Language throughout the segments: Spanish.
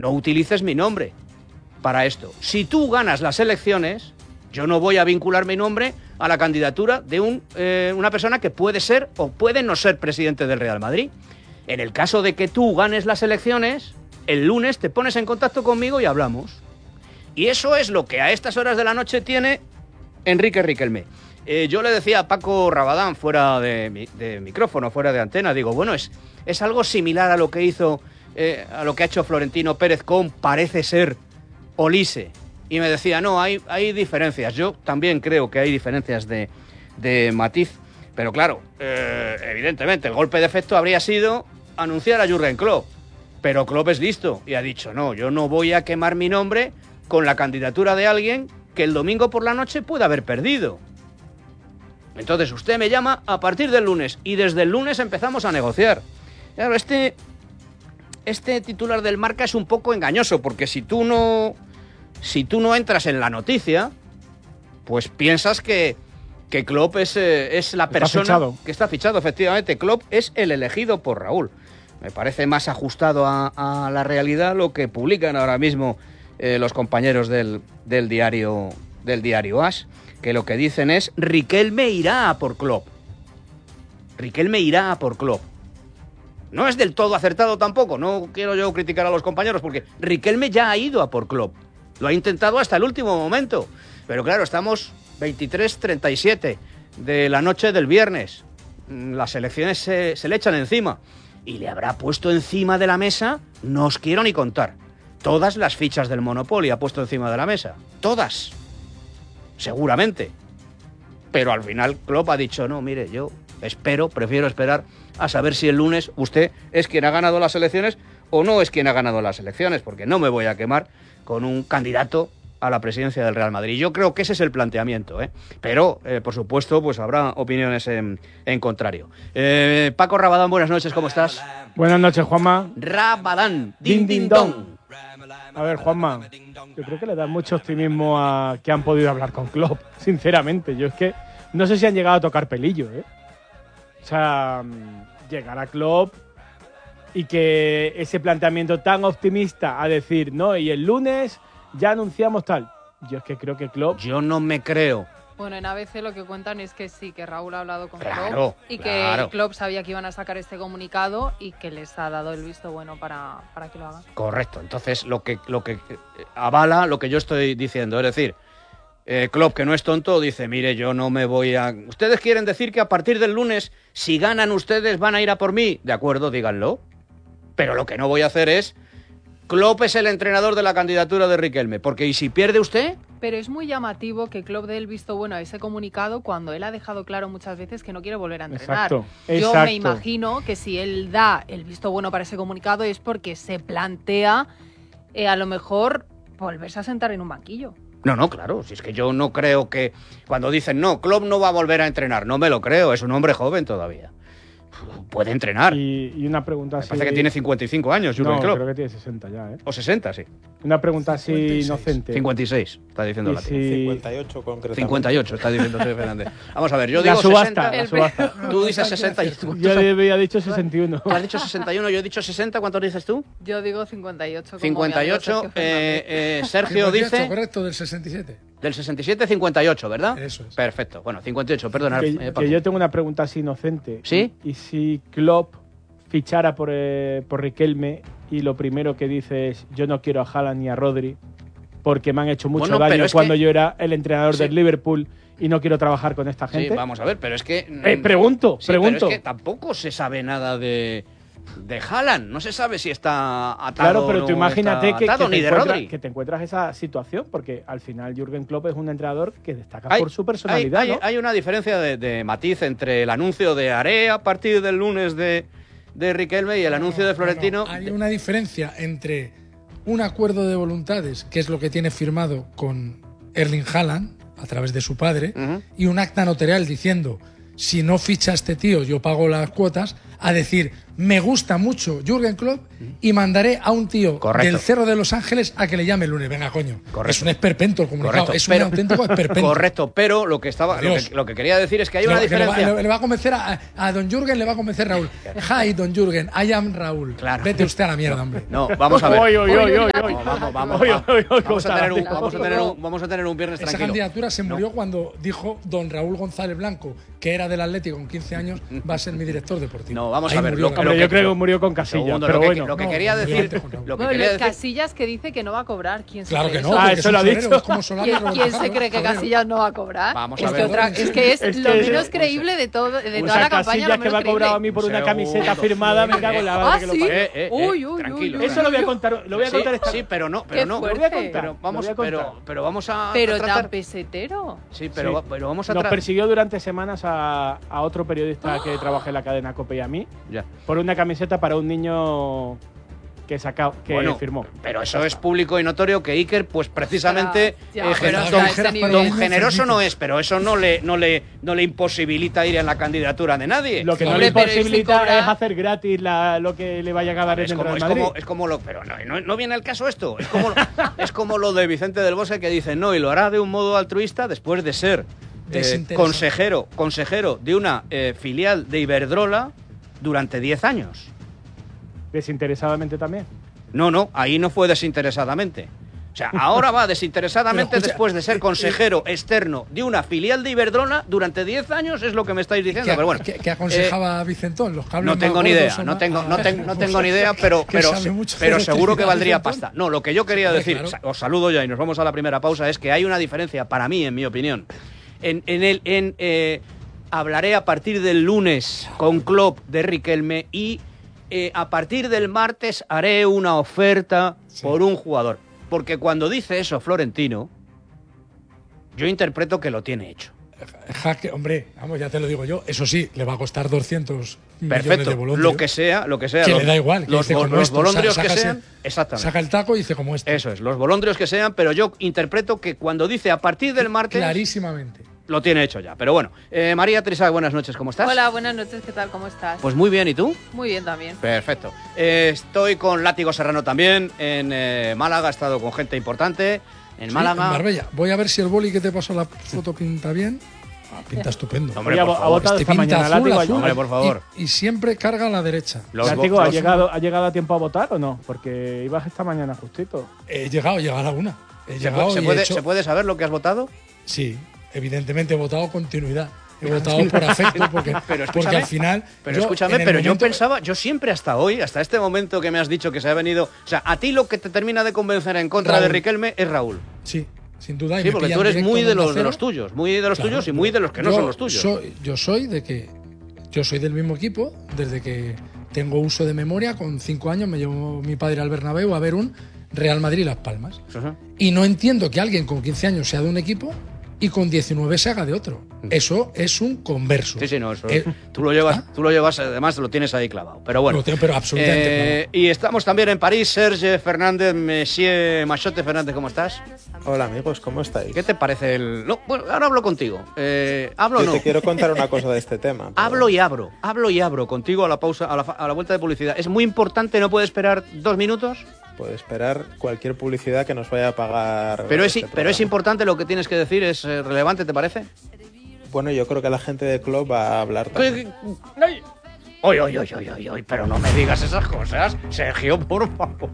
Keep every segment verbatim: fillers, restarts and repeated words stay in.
no utilices mi nombre para esto. Si tú ganas las elecciones, yo no voy a vincular mi nombre a la candidatura de un, eh, una persona que puede ser o puede no ser presidente del Real Madrid. En el caso de que tú ganes las elecciones, el lunes te pones en contacto conmigo y hablamos. Y eso es lo que a estas horas de la noche tiene Enrique Riquelme. Eh, yo le decía a Paco Rabadán, fuera de, de micrófono, fuera de antena, digo, bueno, es, es algo similar a lo que hizo, eh, a lo que ha hecho Florentino Pérez con, parece ser, Olise. Y me decía, no, hay, hay diferencias. Yo también creo que hay diferencias de, de matiz. Pero claro, eh, evidentemente, el golpe de efecto habría sido anunciar a Jürgen Klopp. Pero Klopp es listo y ha dicho, no, yo no voy a quemar mi nombre con la candidatura de alguien que el domingo por la noche puede haber perdido. Entonces usted me llama a partir del lunes y desde el lunes empezamos a negociar. Claro, este, este titular del Marca es un poco engañoso, porque si tú no... Si tú no entras en la noticia, pues piensas que, que Klopp es, eh, es la persona está fichado. que está fichado, efectivamente. Klopp es el elegido por Raúl. Me parece más ajustado a, a la realidad lo que publican ahora mismo eh, los compañeros del, del diario del diario As, que lo que dicen es Riquelme irá a por Klopp. Riquelme irá a por Klopp. No es del todo acertado tampoco, no quiero yo criticar a los compañeros, porque Riquelme ya ha ido a por Klopp. Lo ha intentado hasta el último momento. Pero claro, estamos veintitrés treinta y siete de la noche del viernes. Las elecciones se, se le echan encima. Y le habrá puesto encima de la mesa, no os quiero ni contar, todas las fichas del Monopoly ha puesto encima de la mesa. Todas. Seguramente. Pero al final Klopp ha dicho, no, mire, yo espero, prefiero esperar a saber si el lunes usted es quien ha ganado las elecciones o no es quien ha ganado las elecciones, porque no me voy a quemar con un candidato a la presidencia del Real Madrid. Yo creo que ese es el planteamiento, ¿eh? Pero, eh, por supuesto, pues habrá opiniones en, en contrario. Eh, Paco Rabadán, buenas noches, ¿cómo estás? Buenas noches, Juanma. Rabadán, Din, din, din, din, don. don. A ver, Juanma, yo creo que le da mucho optimismo a que han podido hablar con Klopp, sinceramente. Yo es que no sé si han llegado a tocar pelillo, ¿eh? O sea, llegar a Klopp y que ese planteamiento tan optimista a decir, no, y el lunes ya anunciamos tal. Yo es que creo que Klopp... Yo no me creo. Bueno, en A B C lo que cuentan es que sí, que Raúl ha hablado con Claro, Klopp y claro. que Klopp sabía que iban a sacar este comunicado y que les ha dado el visto bueno para, para que lo hagan. Correcto. Entonces, lo que, lo que avala lo que yo estoy diciendo. Es decir, eh, Klopp, que no es tonto, dice, mire, yo no me voy a... ¿Ustedes quieren decir que a partir del lunes, si ganan ustedes, van a ir a por mí? De acuerdo, díganlo. Pero lo que no voy a hacer es... Klopp es el entrenador de la candidatura de Riquelme, porque ¿y si pierde usted? Pero es muy llamativo que Klopp dé el visto bueno a ese comunicado cuando él ha dejado claro muchas veces que no quiere volver a entrenar. Exacto, Yo exacto. me imagino que si él da el visto bueno para ese comunicado es porque se plantea eh, a lo mejor volverse a sentar en un banquillo. No, no, claro, si es que yo no creo que... Cuando dicen, no, Klopp no va a volver a entrenar, no me lo creo, es un hombre joven todavía. Puede entrenar. Y, y una pregunta Me así... parece que tiene cincuenta y cinco años, Jürgen No, Klopp. creo que tiene sesenta ya, ¿eh? O sesenta, sí. Una pregunta así cincuenta y seis. inocente. cincuenta y seis, está diciendo Y la si- cincuenta y ocho concretamente. cincuenta y ocho, está diciendo Sergio Fernández. Vamos a ver, yo La digo subasta, sesenta. la subasta. Tú dices sesenta y tú, Yo le había dicho sesenta y uno. tú has dicho sesenta y uno, yo he dicho sesenta, ¿cuántos dices tú? Yo digo cincuenta y ocho. Como cincuenta y ocho, mi amigo Sergio eh, Fernández. eh, Sergio cincuenta y ocho, dice... correcto, del sesenta y siete. Del sesenta y siete, cincuenta y ocho, ¿verdad? Eso es. Perfecto, bueno, cincuenta y ocho, perdona. Que, eh, que Paco. yo tengo una pregunta así inocente. ¿Sí? Y, y si Klopp fichara por, eh, por Riquelme y lo primero que dice es yo no quiero a Haaland ni a Rodri porque me han hecho mucho Bueno, pero daño es cuando que- yo era el entrenador Sí. del Liverpool y no quiero trabajar con esta Sí, gente. vamos a ver, pero es que... Eh, pregunto, Sí, pregunto. Pero es que tampoco se sabe nada de... De Haaland, no se sabe si está atado Claro, pero o tú no imagínate está que, atado, que ni te de encuentras, Rodri. que te encuentras esa situación, porque al final Jürgen Klopp es un entrenador que destaca Hay- por su personalidad, hay, hay- ¿no? hay una diferencia de, de matiz entre el anuncio de Haré a partir del lunes de, de Riquelme y el anuncio de Florentino. No, no, hay una diferencia entre un acuerdo de voluntades, que es lo que tiene firmado con Erling Haaland a través de su padre, Ujú. y un acta notarial diciendo si no ficha a este tío yo pago las cuotas, a decir me gusta mucho Jürgen Klopp y mandaré a un tío Correcto. del Cerro de Los Ángeles a que le llame el lunes. Venga, coño. Correcto. Es un esperpento el comunicado. Correcto, Es pero- un auténtico esperpento. Correcto, pero lo que estaba, lo Dios. que, lo que quería decir es que hay Le una va- que le, va, diferencia. le- le va a convencer a, a don Jürgen, le va a convencer Raúl. Hi, don Jürgen, I am Raúl. Claro. Vete usted a la mierda, hombre. No, vamos a ver. Oy, oy, oy, oy, No, oy. vamos, vamos, Oy, va- oy, oy, vamos a cosa. tener un, vamos a tener un, vamos a tener un viernes Esa tranquilo. candidatura se murió cuando dijo don Raúl González Blanco, que era del Atlético con quince años, va a ser mi director deportivo. No, vamos Ahí a ver, murió lo- la- Hombre, que- yo creo que murió con Casillas, Segundo, pero lo que, bueno. lo que No, quería murió decir, antes con Raúl. lo que Bueno, quería lo- decir, Casillas que dice que no va a cobrar. ¿Quién se Claro cree que eso? no, Ah, porque eso es lo ha un florero, dicho. es como Solari y ¿Quién, Roberto quién se Carlos, cree que florero. Casillas no va a cobrar? Vamos es a que ver. otra- es que es Es lo que- menos creíble de todo, de O toda sea, la campaña. Casillas Lo que menos me ha cobrado a creíble. mí por una Segundo. camiseta firmada, me cago en la Ah, madre que lo sí. pague. Eh, eh, eh, Uy, uy, tranquilo. uy, uy. Eso lo voy a contar, lo voy a Sí, contar esta sí, pero no, pero Qué no. fuerte. Lo voy a contar. Pero vamos, lo voy a contar. pero, pero vamos a, Pero a tan tratar. pesetero. Sí, pero, Sí. va- pero vamos a Nos tratar. persiguió durante semanas a, a otro periodista que trabaja en la cadena COPE y a mí Ya. por una camiseta para un niño que saca, que Bueno, firmó. pero eso es público y notorio que Iker, pues precisamente, Ya, eh, pero gen- hasta don, ese don nivel. generoso no es, pero eso no le, no le, no le imposibilita ir en la candidatura de nadie. Lo que no Hombre, le pero irse imposibilita cobra- es hacer gratis la- lo que le vaya a ganar es dentro como, del es, Madrid. como, es como lo, pero no, no, no viene al caso esto. Es como, lo- es como lo de Vicente del Bosque que dice no y lo hará de un modo altruista después de ser eh, Desinteresado. consejero, consejero de una eh, filial de Iberdrola durante diez años. Desinteresadamente también. No, no, ahí no fue desinteresadamente. O sea, ahora va desinteresadamente Pero, escucha, después de ser eh, consejero externo de una filial de Iberdrola durante diez años, es lo que me estáis diciendo. ¿Qué, Pero bueno, qué- qué eh, aconsejaba a Vicentón? Los cables no más tengo ni gordos idea, son no más- tengo, no, Ah, ten- no pues, tengo ni idea, pero, que pero, sabe mucho pero de seguro que electricidad, valdría Vicentón. pasta. No, lo que yo quería Hombre, decir, claro. sa- os saludo ya y nos vamos a la primera pausa, es que hay una diferencia, para mí, en mi opinión, en, en el... En, eh, hablaré a partir del lunes con Klopp de Riquelme y eh, a partir del martes haré una oferta Sí. por un jugador. Porque cuando dice eso Florentino, yo interpreto que lo tiene hecho. Jaque, hombre, vamos, ya te lo digo yo. Eso sí, le va a costar doscientos millones Perfecto, de bolondrios. lo que sea, lo que sea. Que los, le da igual, que Los, dice bol- como los esto, bolondrios sa- que sácase- sean, exactamente. Saca el taco y dice como este. Eso es, los bolondrios que sean, pero yo interpreto que cuando dice a partir del martes, Clarísimamente. lo tiene hecho ya. Pero bueno, eh, María Teresa, buenas noches, ¿cómo estás? Hola, buenas noches, ¿qué tal? ¿Cómo estás? Pues muy bien, ¿y tú? Muy bien también. Perfecto. Eh, estoy con Látigo Serrano también en eh, Málaga, he estado con gente importante en Sí, Málaga. en Marbella. Voy a ver si el boli que te pasó la foto pinta bien. Ah, pinta estupendo. Hombre, Oye, por ha favor. votado Este esta pinta mañana, azul, Látigo, azul. Hombre, por favor. Y, y siempre carga a la derecha. Los Látigo, vo- ¿ha los- llegado, ¿ha llegado a tiempo a votar o no? Porque ibas esta mañana justito. He llegado, he llegado a la una. He ¿Se, llegado puede, se y he puede- hecho- ¿Se puede saber lo que has votado? Sí, evidentemente he votado continuidad. He votado por afecto porque, Pero porque escúchame, al final. Pero yo, escúchame, en el pero yo momento- pensaba, yo siempre hasta hoy, hasta este momento que me has dicho que se ha venido. O sea, a ti lo que te termina de convencer en contra Raúl. de Riquelme es Raúl. Sí, sin duda. y Sí, me porque pillan tú eres directo muy en de Onda los, de Cero. los tuyos, muy de los Claro, tuyos y muy de los que no yo son los tuyos. Soy, yo soy de que. Yo soy del mismo equipo desde que tengo uso de memoria. Con cinco años me llevó mi padre al Bernabéu a ver un Real Madrid-Las Palmas. Ajá. Y no entiendo que alguien con quince años sea de un equipo y con diecinueve se haga de otro. Eso es un converso. Sí, sí, no, eso. Eh, tú lo llevas, ¿ah? tú lo llevas, además lo tienes ahí clavado. Pero bueno. Lo tengo, pero absolutamente Eh, y estamos también en París, Serge Fernández, Monsieur Machote Fernández, ¿cómo estás? Hola amigos, ¿cómo estáis? ¿Qué te parece el...? No, bueno, ahora hablo contigo. Eh, hablo o Yo no. te quiero contar una cosa de este tema. pero- Hablo y abro, hablo y abro contigo a la pausa, a la, fa- a la vuelta de publicidad. Es muy importante, no puede esperar dos minutos, Puede esperar cualquier publicidad que nos vaya a pagar. pero es, este pero es programa. importante lo que tienes que decir, es eh, relevante, ¿te parece? Bueno, yo creo que la gente de club va a hablar también. Oye, oye, oye, oye, oye, oye, pero no me digas esas cosas, Sergio, por favor.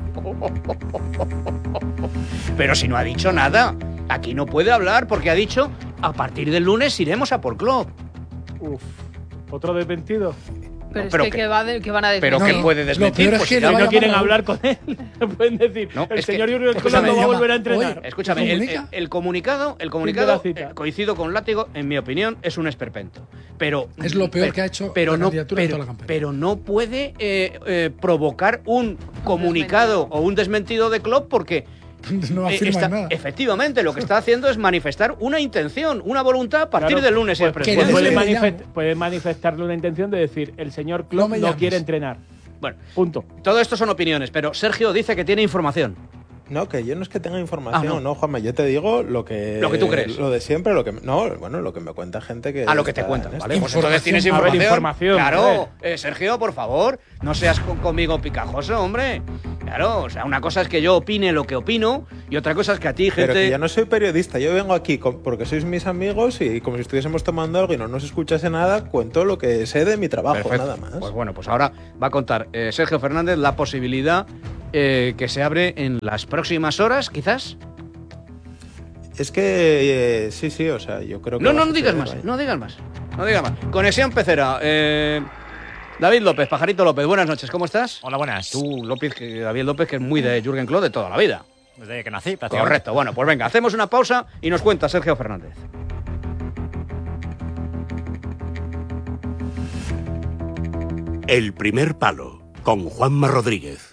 Pero si no ha dicho nada, aquí no puede hablar porque ha dicho a partir del lunes iremos a por club. Uf. ¿Otro desmentido? Pero, pero es que, que- ¿qué, va de- qué van a decir? Pero No, que no, puede lo desmentir, peor es pues que si le ya- Si va a no quieren llamar hablar con él, pueden decir, No, el es que- señor Jürgen Klopp escúchame, no va a llama- volver a entrenar. Oye, Escúchame, ¿Te el, comunica? el- el comunicado, el Fin de comunicado la cita. eh, coincido con Látigo, en mi opinión, es un esperpento. Pero Es lo peor pero- que ha hecho pero la no, candidatura en pero, toda la campaña. pero no puede eh, eh, provocar un comunicado o un desmentido de Klopp porque No eh, afirman está- nada. efectivamente lo que está haciendo es manifestar una intención, una voluntad a partir Claro, del lunes. pues, el pues que presidente. no puede, se le manifest- llamo. puede manifestarle una intención de decir, el señor No Klopp me no, llames. quiere entrenar. Bueno, Punto. todo esto son opiniones, pero Sergio dice que tiene información. No, que yo no es que tenga información, Ah, no. no. Juanma, yo te digo lo que... Lo que tú crees. Lo de siempre, lo que... No, bueno, lo que me cuenta gente que... A lo que te está cuentan, en ¿vale? esto. Pues entonces tienes A ver, información. información, Claro, eh, Sergio, por favor, no seas con- conmigo picajoso, hombre. Claro, o sea, una cosa es que yo opine lo que opino y otra cosa es que a ti, gente... Pero que yo no soy periodista, yo vengo aquí con- porque sois mis amigos y como si estuviésemos tomando algo y no nos escuchase nada, cuento lo que sé de mi trabajo, Perfecto. nada más. Pues bueno, pues ahora va a contar eh, Sergio Fernández la posibilidad eh, que se abre en las próximas horas, quizás. Es que eh, sí, sí, o sea, yo creo que... No, va no, a no digas suceder, más, vaya. no digas más, no digas más. Conexión Pecera. Eh, David López, Pajarito López, buenas noches, ¿cómo estás? Hola, buenas. Tú, López, que- David López, que es muy de Jürgen Klopp de toda la vida. Desde que nací, prácticamente. Correcto, bueno, pues venga, hacemos una pausa y nos cuenta Sergio Fernández. El primer palo, con Juanma Rodríguez.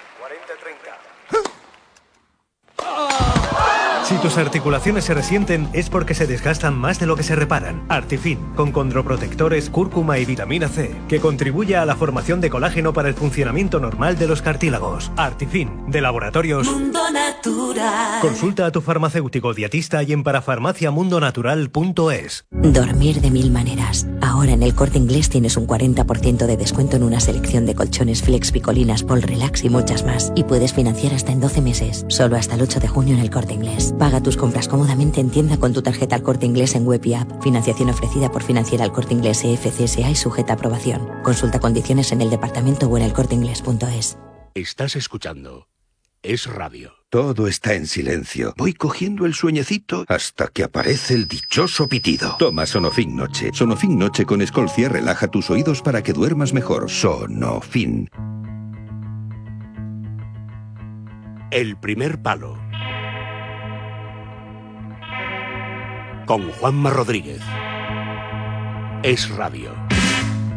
Si tus articulaciones se resienten es porque se desgastan más de lo que se reparan. Artifin, con condroprotectores, cúrcuma y vitamina C, que contribuye a la formación de colágeno para el funcionamiento normal de los cartílagos. Artifin, de Laboratorios Mundo Natural. Consulta a tu farmacéutico dietista y en parafarmaciamundonatural punto es. Dormir de mil maneras. Ahora en el Corte Inglés tienes un cuarenta por ciento de descuento en una selección de colchones Flex, Picolinas, Pol Relax y muchas más. Y puedes financiar hasta en doce meses. Solo hasta el ocho de junio en el Corte Inglés. Paga tus compras cómodamente en tienda con tu tarjeta al Corte Inglés en web y app. Financiación ofrecida por Financiera al Corte Inglés E F C S A y sujeta a aprobación. Consulta condiciones en el departamento o en el corte inglés punto es. Estás escuchando Es Radio. Todo está en silencio. Voy cogiendo el sueñecito hasta que aparece el dichoso pitido. Toma Sonofin Noche. Sonofin Noche con Escolcia relaja tus oídos para que duermas mejor. Sonofin. El primer palo. Con Juanma Rodríguez. Es Radio.